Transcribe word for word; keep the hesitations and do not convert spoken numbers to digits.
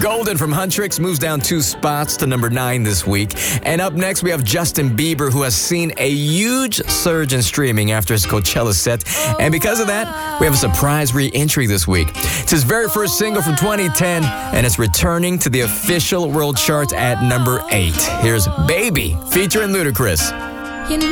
Golden from Huntrix moves down two spots to number nine this week. And up next, we have Justin Bieber, who has seen a huge surge in streaming after his Coachella set. And because of that, we have a surprise re-entry this week. It's his very first single from twenty ten, and it's returning to the official world charts at number eight. Here's Baby, featuring Ludacris.